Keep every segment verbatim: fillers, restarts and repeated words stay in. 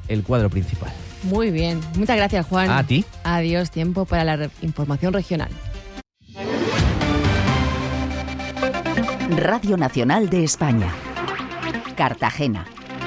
el cuadro principal. Muy bien, muchas gracias, Juan. A ti. Adiós, tiempo para la re- información regional. Radio Nacional de España. Cartagena.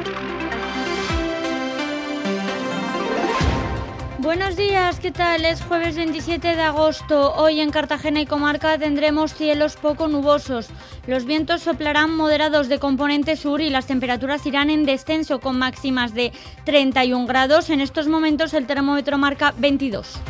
Buenos días, ¿qué tal? Es jueves veintisiete de agosto. Hoy en Cartagena y comarca tendremos cielos poco nubosos. Los vientos soplarán moderados de componente sur y las temperaturas irán en descenso con máximas de treinta y un grados. En estos momentos el termómetro marca veintidós.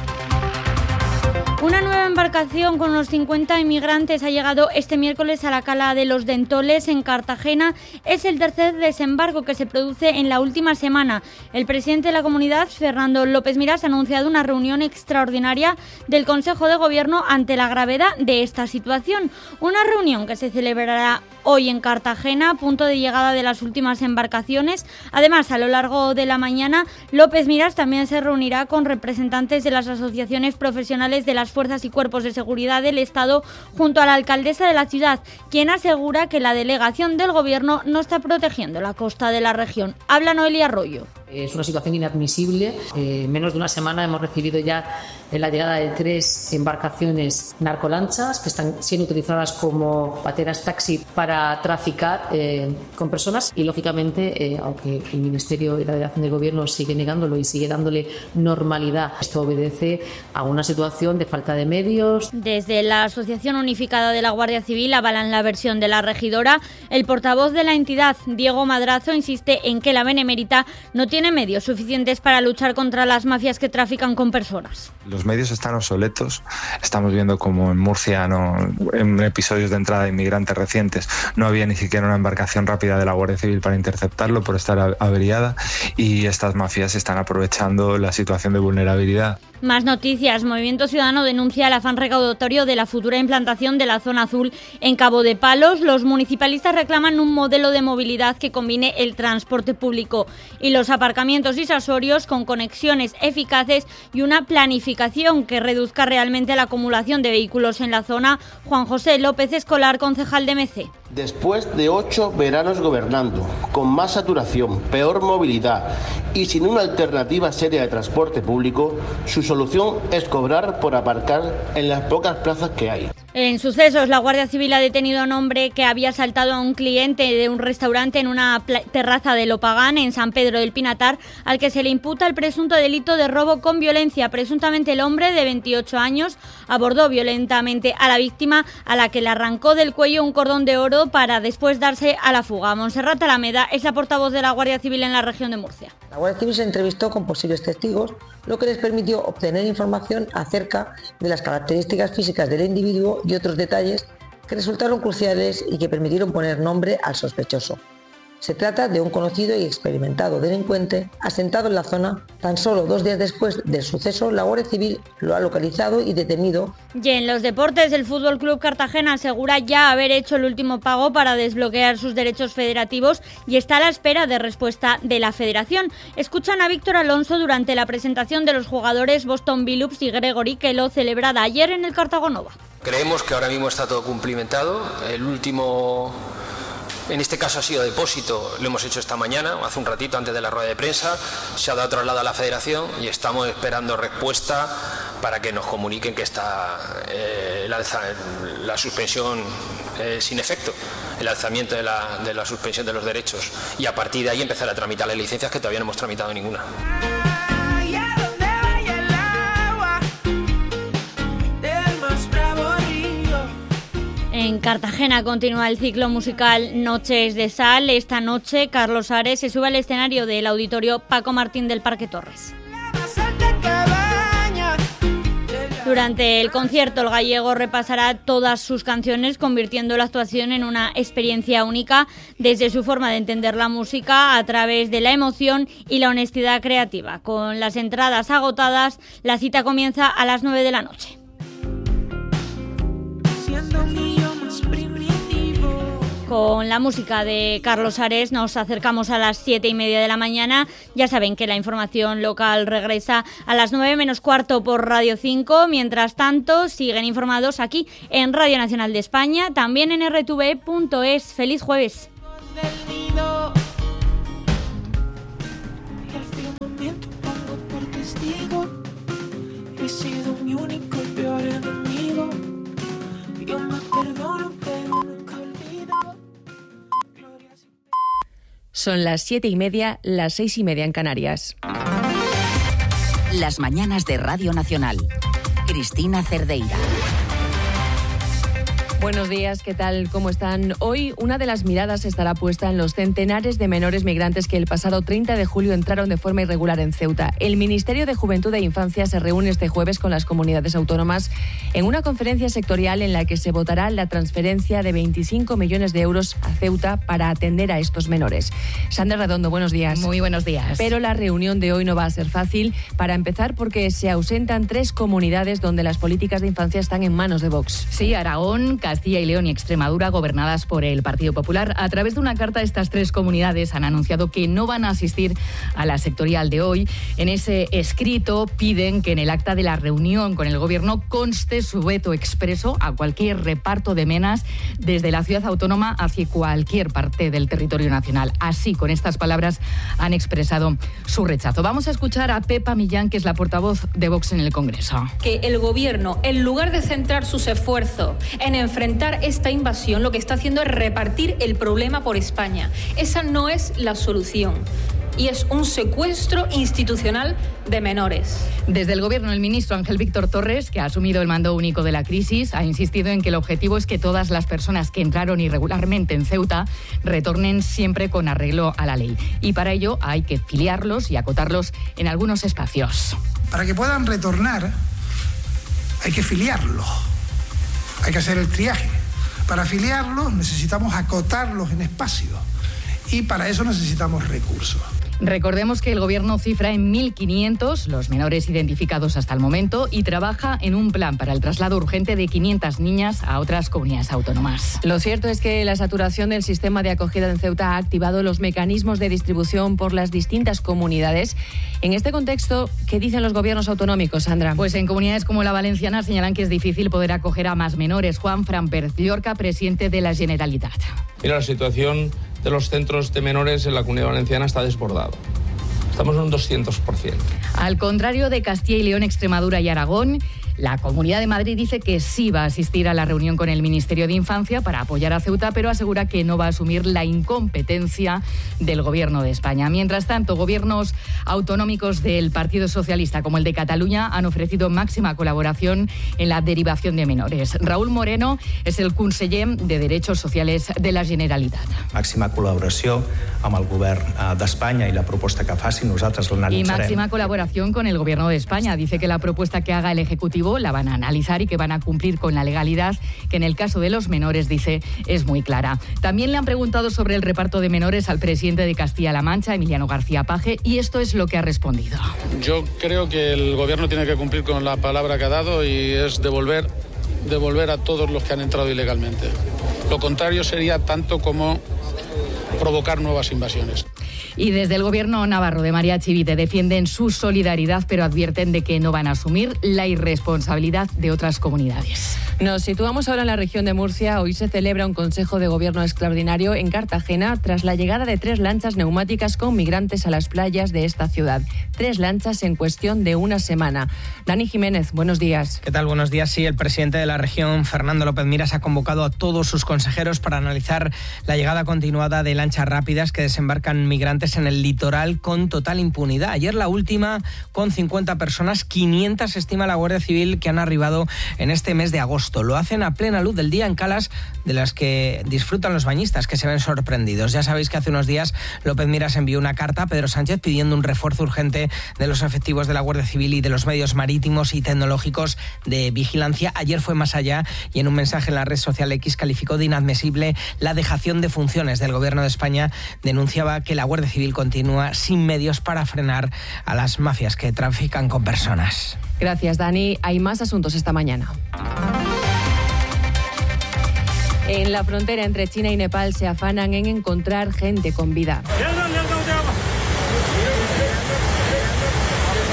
Una nueva embarcación con unos cincuenta inmigrantes ha llegado este miércoles a la cala de Los Dentoles en Cartagena. Es el tercer desembarco que se produce en la última semana. El presidente de la comunidad, Fernando López Miras, ha anunciado una reunión extraordinaria del Consejo de Gobierno ante la gravedad de esta situación. Una reunión que se celebrará hoy en Cartagena, punto de llegada de las últimas embarcaciones. Además, a lo largo de la mañana, López Miras también se reunirá con representantes de las asociaciones profesionales de las fuerzas y cuerpos de seguridad del Estado junto a la alcaldesa de la ciudad, quien asegura que la delegación del Gobierno no está protegiendo la costa de la región. Habla Noelia Arroyo. Es una situación inadmisible. En eh, menos de una semana hemos recibido ya la llegada de tres embarcaciones narcolanchas que están siendo utilizadas como pateras taxi para traficar eh, con personas y, lógicamente, eh, aunque el Ministerio y la Delegación del Gobierno sigue negándolo y sigue dándole normalidad, esto obedece a una situación de falta de medios. Desde la Asociación Unificada de la Guardia Civil avalan la versión de la regidora. El portavoz de la entidad, Diego Madrazo, insiste en que la Benemérita no tiene tiene medios suficientes para luchar contra las mafias que trafican con personas. Los medios están obsoletos. Estamos viendo como en Murcia, no, en episodios de entrada de inmigrantes recientes, no había ni siquiera una embarcación rápida de la Guardia Civil para interceptarlo por estar averiada, y estas mafias están aprovechando la situación de vulnerabilidad. Más noticias. Movimiento Ciudadano denuncia el afán recaudatorio de la futura implantación de la zona azul en Cabo de Palos. Los municipalistas reclaman un modelo de movilidad que combine el transporte público y los aparcamientos disuasorios con conexiones eficaces y una planificación que reduzca realmente la acumulación de vehículos en la zona. Juan José López Escolar, concejal de M C. Después de ocho veranos gobernando, con más saturación, peor movilidad y sin una alternativa seria de transporte público, su solución es cobrar por aparcar en las pocas plazas que hay. En sucesos, la Guardia Civil ha detenido a un hombre que había asaltado a un cliente de un restaurante en una terraza de Lopagán, en San Pedro del Pinatar, al que se le imputa el presunto delito de robo con violencia. Presuntamente el hombre, de veintiocho años, abordó violentamente a la víctima, a la que le arrancó del cuello un cordón de oro para después darse a la fuga. Montserrat Alameda es la portavoz de la Guardia Civil en la región de Murcia. La Guardia Civil se entrevistó con posibles testigos, lo que les permitió obtener información acerca de las características físicas del individuo y otros detalles que resultaron cruciales y que permitieron poner nombre al sospechoso. Se trata de un conocido y experimentado delincuente asentado en la zona. Tan solo dos días después del suceso, la Guardia Civil lo ha localizado y detenido. Y en los deportes, el Fútbol Club Cartagena asegura ya haber hecho el último pago para desbloquear sus derechos federativos y está a la espera de respuesta de la Federación. Escuchan a Víctor Alonso durante la presentación de los jugadores Boston Billups y Gregory Kelo, celebrada ayer en el Cartagonova. Creemos que ahora mismo está todo cumplimentado. El último... En este caso ha sido depósito, lo hemos hecho esta mañana, hace un ratito antes de la rueda de prensa, se ha dado traslado a la Federación y estamos esperando respuesta para que nos comuniquen que está eh, el alza, la suspensión eh, sin efecto, el alzamiento de la, de la suspensión de los derechos, y a partir de ahí empezar a tramitar las licencias, que todavía no hemos tramitado ninguna. En Cartagena continúa el ciclo musical Noches de Sal. Esta noche Carlos Ares se sube al escenario del auditorio Paco Martín del Parque Torres. Durante el concierto, el gallego repasará todas sus canciones, convirtiendo la actuación en una experiencia única desde su forma de entender la música a través de la emoción y la honestidad creativa. Con las entradas agotadas, la cita comienza a las nueve de la noche. Con la música de Carlos Ares nos acercamos a las siete y media de la mañana. Ya saben que la información local regresa a las nueve menos cuarto por Radio cinco. Mientras tanto, siguen informados aquí en Radio Nacional de España, también en erre te ve punto es. ¡Feliz jueves! castigo. He sido mi único y peor enemigo. Yo me perdono, pero nunca olvido. Son las siete y media, las seis y media en Canarias. Las mañanas de Radio Nacional. Cristina Cerdeira. Buenos días, ¿qué tal? ¿Cómo están? Hoy una de las miradas estará puesta en los centenares de menores migrantes que el pasado treinta de julio entraron de forma irregular en Ceuta. El Ministerio de Juventud e Infancia se reúne este jueves con las comunidades autónomas en una conferencia sectorial en la que se votará la transferencia de veinticinco millones de euros a Ceuta para atender a estos menores. Sandra Redondo, buenos días. Muy buenos días. Pero la reunión de hoy no va a ser fácil, para empezar porque se ausentan tres comunidades donde las políticas de infancia están en manos de Vox. Sí, Aragón, Castilla y León y Extremadura, gobernadas por el Partido Popular. A través de una carta, estas tres comunidades han anunciado que no van a asistir a la sectorial de hoy. En ese escrito piden que en el acta de la reunión con el Gobierno conste su veto expreso a cualquier reparto de menas desde la ciudad autónoma hacia cualquier parte del territorio nacional. Así, con estas palabras, han expresado su rechazo. Vamos a escuchar a Pepa Millán, que es la portavoz de Vox en el Congreso. Que el Gobierno, en lugar de centrar sus esfuerzos en enfrentar esta invasión, lo que está haciendo es repartir el problema por España. Esa no es la solución. Y es un secuestro institucional de menores. Desde el Gobierno, el ministro Ángel Víctor Torres, que ha asumido el mando único de la crisis, ha insistido en que el objetivo es que todas las personas que entraron irregularmente en Ceuta retornen siempre con arreglo a la ley. Y para ello hay que filiarlos y acotarlos en algunos espacios. Para que puedan retornar hay que filiarlos, hay que hacer el triaje. Para afiliarlos necesitamos acotarlos en espacios y para eso necesitamos recursos. Recordemos que el Gobierno cifra en mil quinientos los menores identificados hasta el momento y trabaja en un plan para el traslado urgente de quinientas niñas a otras comunidades autónomas. Lo cierto es que la saturación del sistema de acogida en Ceuta ha activado los mecanismos de distribución por las distintas comunidades. En este contexto, ¿qué dicen los gobiernos autonómicos, Sandra? Pues en comunidades como la valenciana señalan que es difícil poder acoger a más menores. Juan Fran Pérez Llorca, presidente de la Generalitat. Mira, la situación de los centros de menores en la Comunidad Valenciana está desbordado. Estamos en un doscientos por ciento. Al contrario de Castilla y León, Extremadura y Aragón, la Comunidad de Madrid dice que sí va a asistir a la reunión con el Ministerio de Infancia para apoyar a Ceuta, pero asegura que no va a asumir la incompetencia del Gobierno de España. Mientras tanto, gobiernos autonómicos del Partido Socialista, como el de Cataluña, han ofrecido máxima colaboración en la derivación de menores. Raúl Moreno es el conseller de Derechos Sociales de la Generalitat. Màxima col·laboració amb el Govern d'Espanya i la proposta que faci, nosaltres l'analitzarem. Y máxima colaboración con el Gobierno de España. Dice que la propuesta que haga el Ejecutivo la van a analizar y que van a cumplir con la legalidad, que en el caso de los menores, dice, es muy clara. También le han preguntado sobre el reparto de menores al presidente de Castilla-La Mancha, Emiliano García Paje, y esto es lo que ha respondido. Yo creo que el Gobierno tiene que cumplir con la palabra que ha dado y es devolver, devolver a todos los que han entrado ilegalmente. Lo contrario sería tanto como provocar nuevas invasiones. Y desde el Gobierno navarro de María Chivite defienden su solidaridad, pero advierten de que no van a asumir la irresponsabilidad de otras comunidades. Nos situamos ahora en la región de Murcia. Hoy se celebra un Consejo de Gobierno extraordinario en Cartagena tras la llegada de tres lanchas neumáticas con migrantes a las playas de esta ciudad. Tres lanchas en cuestión de una semana. Dani Jiménez, buenos días. ¿Qué tal? Buenos días. Sí, el presidente de la región, Fernando López Miras, ha convocado a todos sus consejeros para analizar la llegada continuada de lanchas rápidas que desembarcan migrantes en el litoral con total impunidad. Ayer la última con cincuenta personas, quinientas estima la Guardia Civil que han arribado en este mes de agosto. Lo hacen a plena luz del día en calas de las que disfrutan los bañistas, que se ven sorprendidos. Ya sabéis que hace unos días López Miras envió una carta a Pedro Sánchez pidiendo un refuerzo urgente de los efectivos de la Guardia Civil y de los medios marítimos y tecnológicos de vigilancia. Ayer fue más allá y en un mensaje en la red social X calificó de inadmisible la dejación de funciones del Gobierno de España. Denunciaba que la Guardia Civil continúa sin medios para frenar a las mafias que trafican con personas. Gracias, Dani. Hay más asuntos esta mañana. En la frontera entre China y Nepal se afanan en encontrar gente con vida.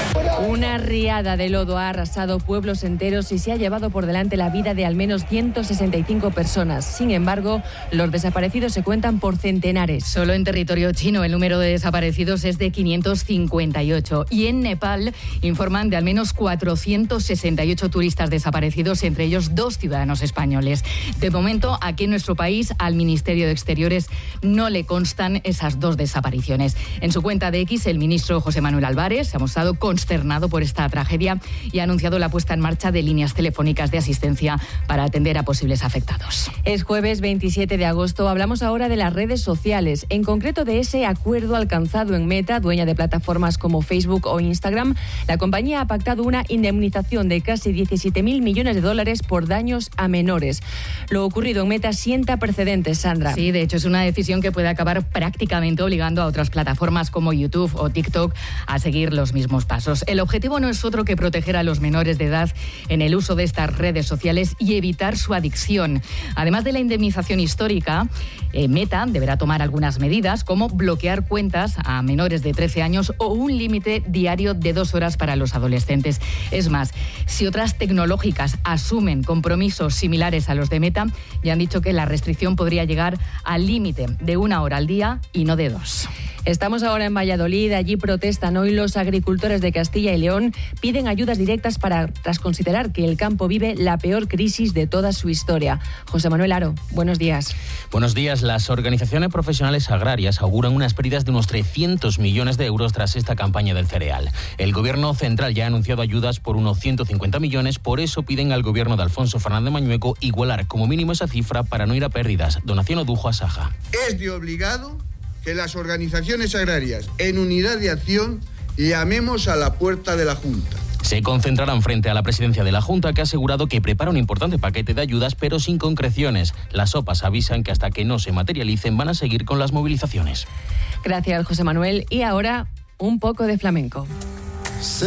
Una riada de lodo ha arrasado pueblos enteros y se ha llevado por delante la vida de al menos ciento sesenta y cinco personas. Sin embargo, los desaparecidos se cuentan por centenares. Solo en territorio chino el número de desaparecidos es de quinientos cincuenta y ocho. Y en Nepal informan de al menos cuatrocientos sesenta y ocho turistas desaparecidos, entre ellos dos ciudadanos españoles. De momento, aquí en nuestro país, al Ministerio de Exteriores no le constan esas dos desapariciones. En su cuenta de X, el ministro José Manuel Álvarez se ha mostrado consternado por esta tragedia y ha anunciado la puesta en marcha de líneas telefónicas de asistencia para atender a posibles afectados. Es jueves veintisiete de agosto. Hablamos ahora de las redes sociales, en concreto de ese acuerdo alcanzado en Meta, dueña de plataformas como Facebook o Instagram. La compañía ha pactado una indemnización de casi diecisiete mil millones de dólares por daños a menores. Lo ocurrido en Meta sienta precedentes, Sandra. Sí, de hecho es una decisión que puede acabar prácticamente obligando a otras plataformas como YouTube o TikTok a seguir los mismos pasos. El objetivo no es otro que proteger a los menores de edad en el uso de estas redes sociales y evitar su adicción. Además de la indemnización histórica, eh, Meta deberá tomar algunas medidas como bloquear cuentas a menores de trece años o un límite diario de dos horas para los adolescentes. Es más, si otras tecnológicas asumen compromisos similares a los de Meta, ya han dicho que la restricción podría llegar al límite de una hora al día y no de dos. Estamos ahora en Valladolid. Allí protestan hoy los agricultores de Castilla y León. Piden ayudas directas para, tras considerar que el campo vive la peor crisis de toda su historia. José Manuel Aro, buenos días. Buenos días. Las organizaciones profesionales agrarias auguran unas pérdidas de unos trescientos millones de euros tras esta campaña del cereal. El gobierno central ya ha anunciado ayudas por unos ciento cincuenta millones. Por eso piden al gobierno de Alfonso Fernández Mañueco igualar como mínimo esa cifra para no ir a pérdidas. Donación Odujo, Asaja. Es de obligado que las organizaciones agrarias, en unidad de acción, llamemos a la puerta de la Junta. Se concentrarán frente a la presidencia de la Junta, que ha asegurado que prepara un importante paquete de ayudas, pero sin concreciones. Las O P As avisan que hasta que no se materialicen van a seguir con las movilizaciones. Gracias, José Manuel. Y ahora, un poco de flamenco.